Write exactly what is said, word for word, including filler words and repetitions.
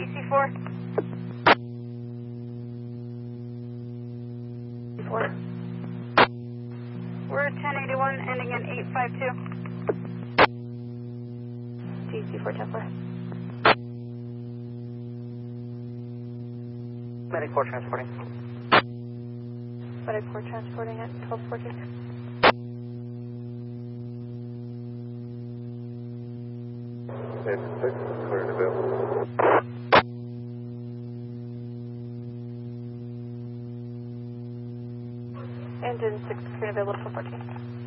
C four. four. We're ten eighty-one, ending in eight five two. D C four, ten four. Medic four transporting. Medic four transporting at twelve fourteen. Engine six, clear and available. Engine six, clear and available, twelve fourteen.